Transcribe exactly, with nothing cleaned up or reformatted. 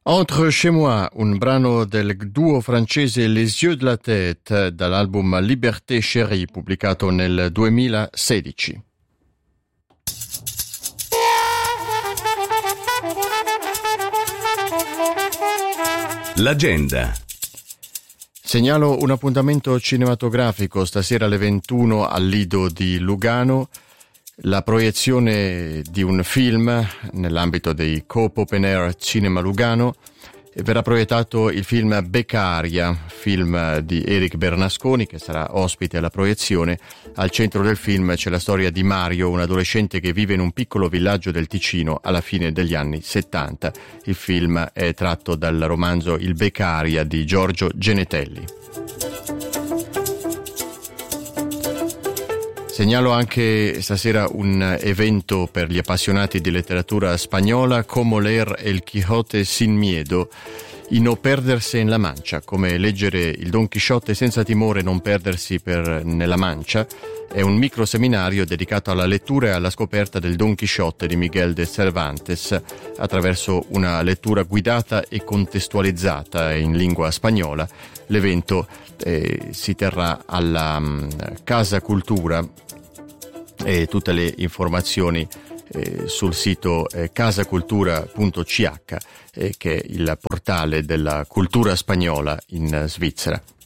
Entre chez moi, un brano del duo francese Les Yeux de la Tête dall'album Liberté Chérie pubblicato nel duemilasedici. L'agenda. Segnalo un appuntamento cinematografico stasera alle ventuno al Lido di Lugano, la proiezione di un film nell'ambito dei Coop Open Air Cinema Lugano. Verrà proiettato il film Beccaria, film di Eric Bernasconi, che sarà ospite alla proiezione. Al centro del film c'è la storia di Mario, un adolescente che vive in un piccolo villaggio del Ticino alla fine degli anni settanta. Il film è tratto dal romanzo Il Beccaria di Giorgio Genetelli. Segnalo anche stasera un evento per gli appassionati di letteratura spagnola, Como leer El Quijote sin miedo, y no perderse en la Mancha, come leggere il Don Chisciotte senza timore e non perdersi per nella Mancia. È un microseminario dedicato alla lettura e alla scoperta del Don Chisciotte di Miguel de Cervantes attraverso una lettura guidata e contestualizzata in lingua spagnola. L'evento eh, si terrà alla um, Casa Cultura e tutte le informazioni eh, sul sito eh, casacultura punto c h eh, che è il portale della cultura spagnola in Svizzera.